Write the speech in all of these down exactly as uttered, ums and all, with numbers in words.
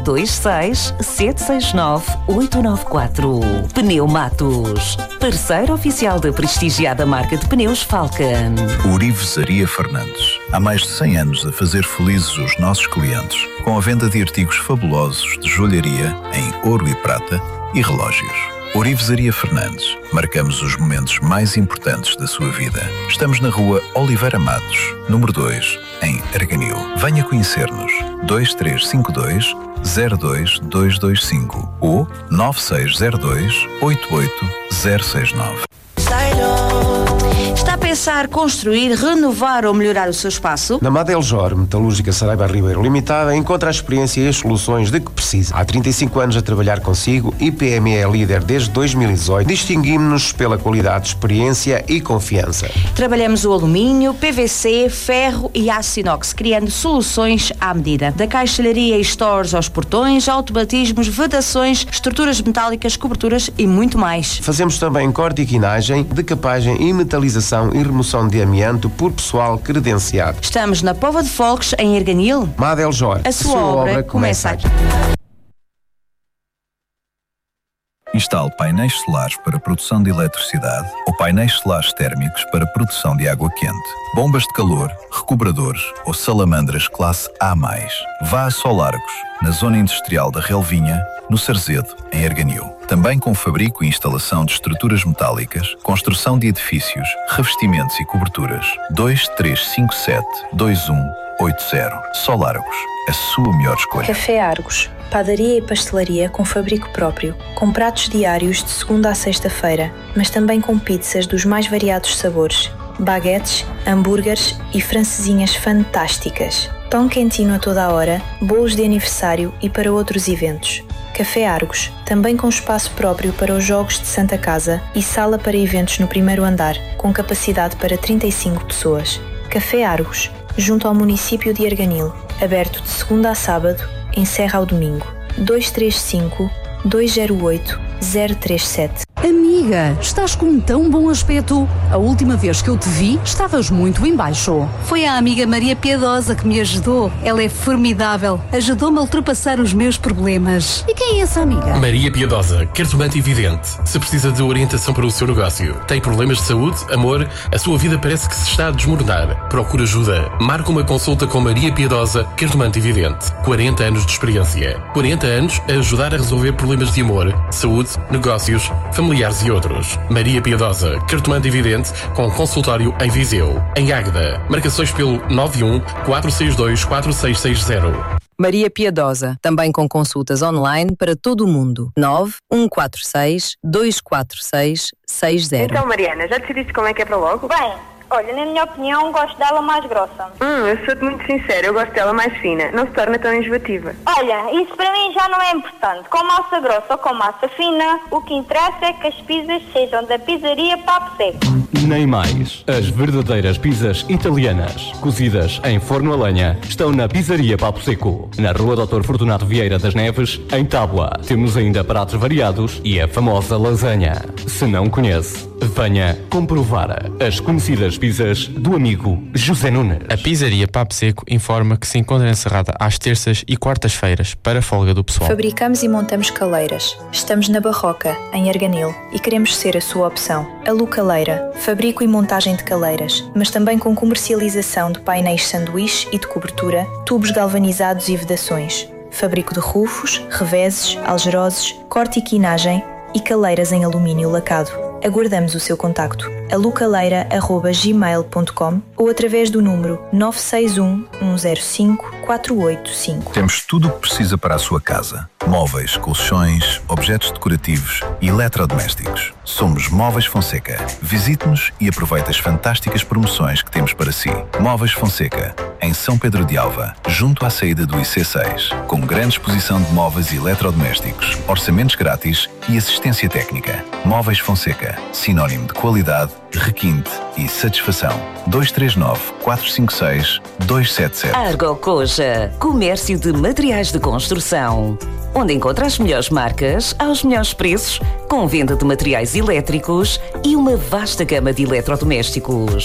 dois seis, sete seis nove, oito nove quatro. Pneumatos, parceiro oficial da prestigiada marca de pneus Falcon. Orivesaria Fernandes. Há mais de cem anos a fazer felizes os nossos clientes, com a venda de artigos fabulosos de joalharia em ouro e prata e relógios. Orivesaria Fernandes. Marcamos os momentos mais importantes da sua vida. Estamos na rua Oliveira Matos, número dois, em Arganil. Venha conhecer-nos. dois três cinco dois, zero dois dois dois cinco ou nove seis zero dois, oito oito zero seis nove. Está a pensar construir, renovar ou melhorar o seu espaço? Na Madeljor Metalúrgica Saraiva Ribeiro Limitada encontra a experiência e as soluções de que precisa. Há trinta e cinco anos a trabalhar consigo, I P M E é líder desde dois mil e dezoito. Distinguimos-nos pela qualidade, experiência e confiança. Trabalhamos o alumínio, P V C, ferro e aço inox, criando soluções à medida. Da caixalharia e stores aos portões, automatismos, vedações, estruturas metálicas, coberturas e muito mais. Fazemos também cortiquinagem, decapagem e metalização e remoção de amianto por pessoal credenciado. Estamos na Póvoa de Folques, em Arganil. Madeljor. A sua, a sua obra, obra começa aqui. Instale painéis solares para produção de eletricidade ou painéis solares térmicos para produção de água quente, bombas de calor, recuperadores ou salamandras classe A mais. Vá a Solargos, na zona industrial da Relvinha, no Sarzedo, em Arganil. Também com fabrico e instalação de estruturas metálicas, construção de edifícios, revestimentos e coberturas. dois três cinco sete, dois um oito zero. Solargos, a sua melhor escolha. Café Argos, padaria e pastelaria com fabrico próprio, com pratos diários de segunda a sexta-feira, mas também com pizzas dos mais variados sabores, baguetes, hambúrgueres e francesinhas fantásticas. Pão quentinho a toda a hora, bolos de aniversário e para outros eventos. Café Argos, também com espaço próprio para os Jogos de Santa Casa e sala para eventos no primeiro andar, com capacidade para trinta e cinco pessoas. Café Argos, junto ao município de Arganil, aberto de segunda a sábado, encerra ao domingo. dois três cinco, dois zero oito, zero três sete. Amiga, estás com um tão bom aspecto. A última vez que eu te vi, estavas muito em baixo. Foi a amiga Maria Piedosa que me ajudou. Ela é formidável. Ajudou-me a ultrapassar os meus problemas. E quem é essa amiga? Maria Piedosa, cartomante evidente. Se precisa de orientação para o seu negócio, tem problemas de saúde, amor, a sua vida parece que se está a desmoronar. Procura ajuda. Marca uma consulta com Maria Piedosa, cartomante evidente. quarenta anos de experiência. quarenta anos a ajudar a resolver problemas de amor, saúde, negócios, familiares e outros. Maria Piedosa, cartomante evidente, com consultório em Viseu. Em Águeda, marcações pelo nove um, quatro seis dois, quatro seis seis zero. Maria Piedosa, também com consultas online para todo o mundo. nove um quatro seis, dois quatro seis, seis zero. Então, Mariana, já decidiste como é que é para logo? Bem, olha, na minha opinião, gosto dela mais grossa. Hum, eu sou-te muito sincera, eu gosto dela mais fina. Não se torna tão enjoativa. Olha, isso para mim já não é importante. Com massa grossa ou com massa fina, o que interessa é que as pizzas sejam da pizzaria Papo Seco. Nem mais. As verdadeiras pizzas italianas, cozidas em forno a lenha, estão na Pizzaria Papo Seco, na Rua doutor Fortunato Vieira das Neves, em Tábua. Temos ainda pratos variados e a famosa lasanha. Se não conhece, venha comprovar as conhecidas pizzas do amigo José Nunes. A Pizzaria Papo Seco informa que se encontra encerrada às terças e quartas-feiras para a folga do pessoal. Fabricamos e montamos caleiras. Estamos na Barroca, em Arganil, e queremos ser a sua opção. A Lu Caleira, fabrico e montagem de caleiras, mas também com comercialização de painéis sanduíche e de cobertura, tubos galvanizados e vedações. Fabrico de rufos, reveses, algeroses, corte e quinagem e caleiras em alumínio lacado. Aguardamos o seu contacto. alucaleira arroba gmail ponto com ou através do número nove seis um, um zero cinco, quatro oito cinco. Temos tudo o que precisa para a sua casa. Móveis, colchões, objetos decorativos e eletrodomésticos. Somos Móveis Fonseca. Visite-nos e aproveite as fantásticas promoções que temos para si. Móveis Fonseca, em São Pedro de Alva, junto à saída do I C seis. Com grande exposição de móveis e eletrodomésticos, orçamentos grátis e assistência técnica. Móveis Fonseca, sinónimo de qualidade, requinte e satisfação. dois três nove, quatro cinco seis, dois sete sete. Argocoja, comércio de materiais de construção, onde encontra as melhores marcas aos melhores preços, com venda de materiais elétricos e uma vasta gama de eletrodomésticos.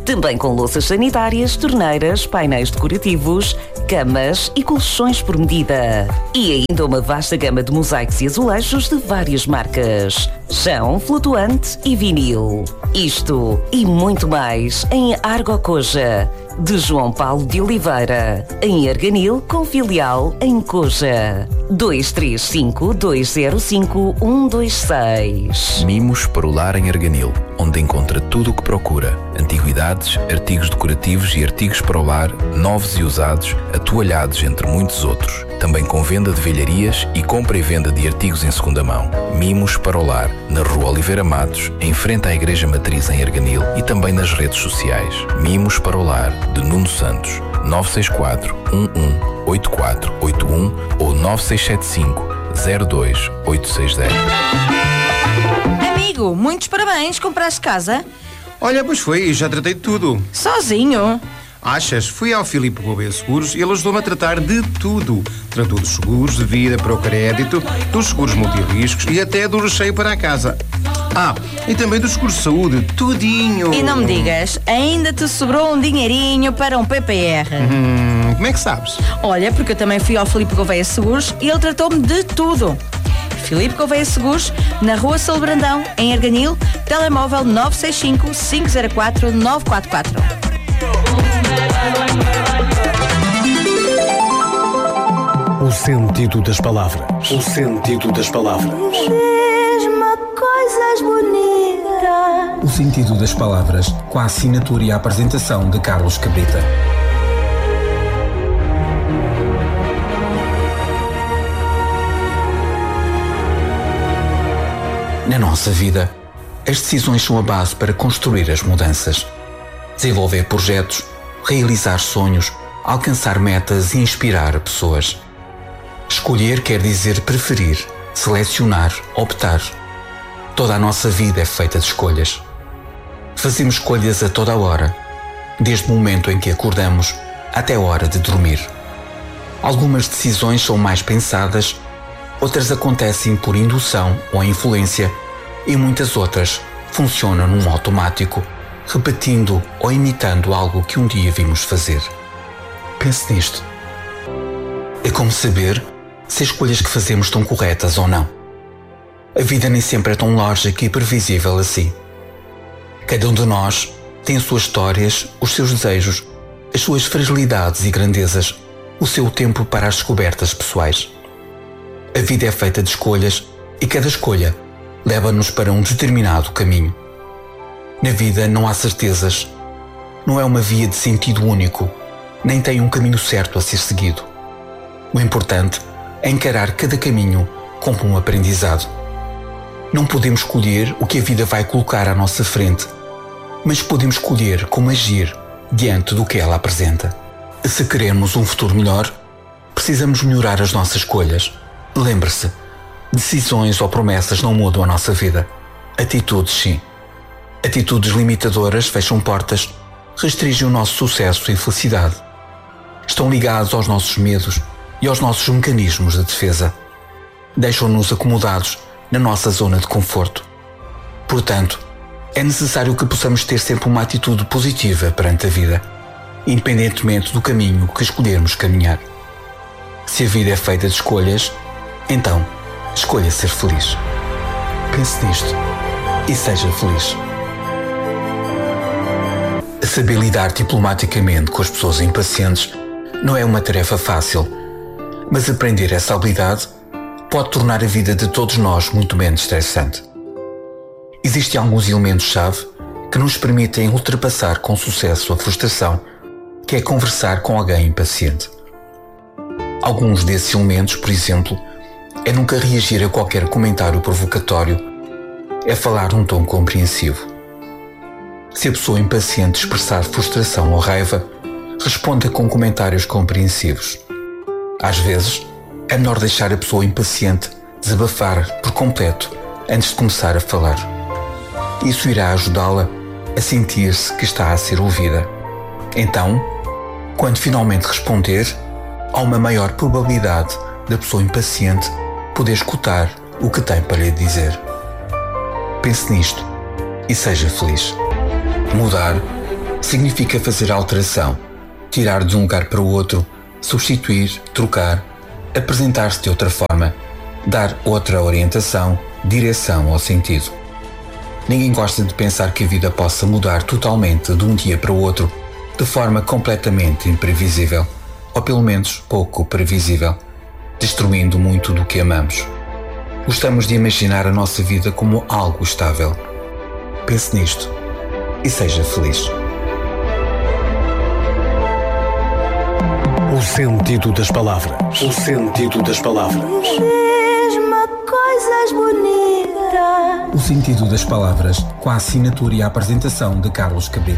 Também com louças sanitárias, torneiras, painéis decorativos, camas e colchões por medida. E ainda uma vasta gama de mosaicos e azulejos de várias marcas. Chão, flutuante e vinil. Isto e muito mais em Argocoja, de João Paulo de Oliveira. Em Arganil, com filial em Coja. dois três cinco, dois zero cinco, um dois seis. Mimos para o lar em Arganil, onde encontra tudo o que procura. Antiguidades, artigos decorativos e artigos para o lar, novos e usados, atoalhados, entre muitos outros. Também com venda de velharias e compra e venda de artigos em segunda mão. Mimos para o lar, na Rua Oliveira Matos, em frente à Igreja Matriz em Arganil e também nas redes sociais. Mimos para o lar, de Nuno Santos, nove seis quatro, um um, oito quatro oito um ou nove seis sete cinco, zero dois oito seis zero. Amigo, muitos parabéns, compraste casa? Olha, pois foi, já tratei de tudo. Sozinho? Achas? Fui ao Filipe Gouveia Seguros e ele ajudou-me a tratar de tudo. Tratou dos seguros de vida para o crédito, dos seguros multirriscos e até do recheio para a casa. Ah, e também dos seguros de saúde, tudinho. E não me digas, ainda te sobrou um dinheirinho para um P P R. Hum, como é que sabes? Olha, porque eu também fui ao Filipe Gouveia Seguros e ele tratou-me de tudo. Filipe Gouveia Seguros, na Rua São Brandão, em Arganil, telemóvel nove seis cinco, cinco zero quatro, nove quatro quatro. O sentido das palavras. O sentido das palavras. Mesmo coisas bonitas. O sentido das palavras, com a assinatura e a apresentação de Carlos Cabrita. Na nossa vida, as decisões são a base para construir as mudanças. Desenvolver projetos, realizar sonhos, alcançar metas e inspirar pessoas. Escolher quer dizer preferir, selecionar, optar. Toda a nossa vida é feita de escolhas. Fazemos escolhas a toda a hora, desde o momento em que acordamos até a hora de dormir. Algumas decisões são mais pensadas, outras acontecem por indução ou influência e muitas outras funcionam num automático, repetindo ou imitando algo que um dia vimos fazer. Pense nisto. É como saber se as escolhas que fazemos estão corretas ou não. A vida nem sempre é tão lógica e previsível assim. Cada um de nós tem as suas histórias, os seus desejos, as suas fragilidades e grandezas, o seu tempo para as descobertas pessoais. A vida é feita de escolhas e cada escolha leva-nos para um determinado caminho. Na vida não há certezas, não é uma via de sentido único, nem tem um caminho certo a ser seguido. O importante é encarar cada caminho como um aprendizado. Não podemos escolher o que a vida vai colocar à nossa frente, mas podemos escolher como agir diante do que ela apresenta. Se queremos um futuro melhor, precisamos melhorar as nossas escolhas. Lembre-se, decisões ou promessas não mudam a nossa vida. Atitudes, sim. Atitudes limitadoras fecham portas, restringem o nosso sucesso e felicidade. Estão ligados aos nossos medos e aos nossos mecanismos de defesa. Deixam-nos acomodados na nossa zona de conforto. Portanto, é necessário que possamos ter sempre uma atitude positiva perante a vida, independentemente do caminho que escolhermos caminhar. Se a vida é feita de escolhas, então escolha ser feliz. Pense nisto e seja feliz. Saber lidar diplomaticamente com as pessoas impacientes não é uma tarefa fácil, mas aprender essa habilidade pode tornar a vida de todos nós muito menos estressante. Existem alguns elementos-chave que nos permitem ultrapassar com sucesso a frustração, que é conversar com alguém impaciente. Alguns desses elementos, por exemplo, é nunca reagir a qualquer comentário provocatório, é falar num tom compreensivo. Se a pessoa impaciente expressar frustração ou raiva, responda com comentários compreensivos. Às vezes, é melhor deixar a pessoa impaciente desabafar por completo antes de começar a falar. Isso irá ajudá-la a sentir-se que está a ser ouvida. Então, quando finalmente responder, há uma maior probabilidade da pessoa impaciente poder escutar o que tem para lhe dizer. Pense nisto e seja feliz. Mudar Significa fazer alteração, tirar de um lugar para o outro, substituir, trocar, apresentar-se de outra forma, dar outra orientação, direção ou sentido. Ninguém gosta de pensar que a vida possa mudar totalmente de um dia para o outro, de forma completamente imprevisível, ou pelo menos pouco previsível, destruindo muito do que amamos. Gostamos de imaginar a nossa vida como algo estável. Pense nisto e seja feliz. O sentido das palavras. O sentido das palavras. Diz-me coisas bonitas. O sentido das palavras, com a assinatura e a apresentação de Carlos Cabrita.